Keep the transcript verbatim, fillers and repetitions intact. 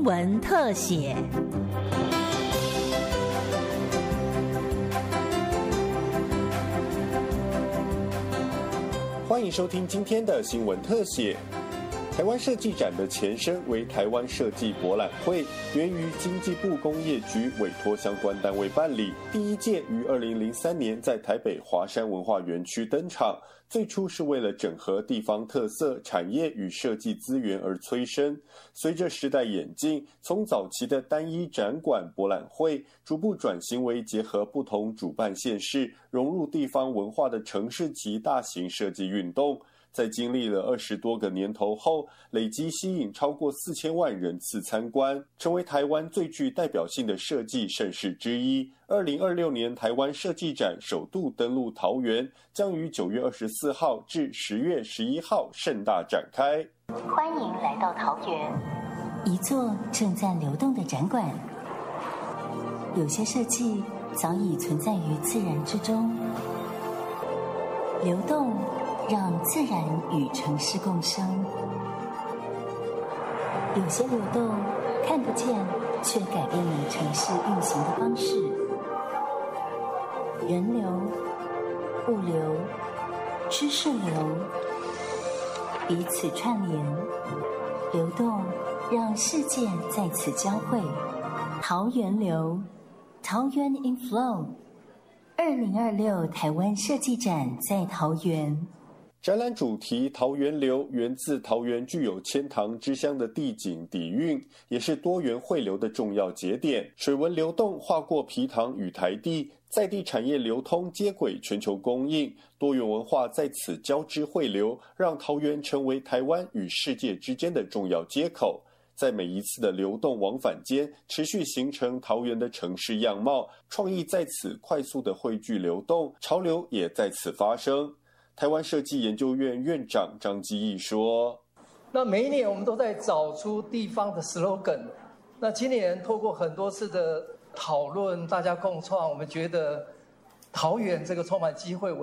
新闻特写。 欢迎收听今天的新闻特写。台湾设计展的前身为台湾设计博览会，源于经济部工业局委托相关单位办理。第一届于二零零三年在台北华山文化园区登场，最初是为了整合地方特色产业与设计资源而催生。随着时代演进，从早期的单一展馆博览会，逐步转型为结合不同主办县市、融入地方文化的城市级大型设计运动。在经历了二十多个年头后，累积吸引超过四千万人次参观，成为台湾最具代表性的设计盛事之一。二零二六年台湾设计展首度登陆桃园，将于九月二十四号至十月十一号盛大展开。 欢迎来到桃园， 一座正在流动的展馆。有些设计早已存在于自然之中，流动让自然与城市共生。有些流动看不见，却改变了城市运行的方式。人流、物流、知识流彼此串联，流动让世界在此交汇。桃源流，桃源 in flow。二零二六台湾设计展在桃园。 展览主题桃源流源自桃园具有千塘之乡的地景底蕴，也是多元汇流的重要节点。水文流动划过皮塘与台地，在地产业流通接轨全球供应，多元文化在此交织汇流，让桃园成为台湾与世界之间的重要接口。在每一次的流动往返间，持续形成桃园的城市样貌，创意在此快速的汇聚流动，潮流也在此发生。台湾设计研究院院长张基义说： 那每一年我们都在找出地方的 slogan， 那今年透过很多次的讨论，大家共创，我们觉得桃园这个充满机会